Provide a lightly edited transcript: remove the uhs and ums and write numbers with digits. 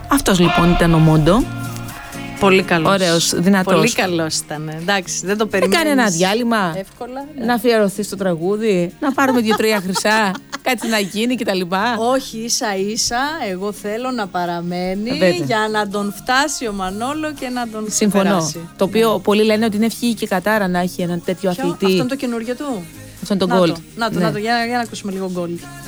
Αυτός λοιπόν ήταν ο Μόντο. Πολύ καλός. Ωραίος, δυνατός. Πολύ καλός ήταν. Εντάξει, δεν το περιμένεις. Κάνει ένα διάλειμμα. Εύκολα. Ναι. Να αφιερωθεί στο τραγούδι. Να πάρουμε 2-3 χρυσά. Κάτι να γίνει κτλ. Όχι, ίσα ίσα. Εγώ θέλω να παραμένει για να τον φτάσει ο Μανόλο και να τον συμφωνώ. περάσει. Το οποίο πολλοί λένε ότι είναι ευχή και κατάρα να έχει ένα τέτοιο αθλητή. Αυτό είναι το καινούργιο του. Αυτό είναι το Gold. Να το, για να ακούσουμε λίγο Gold.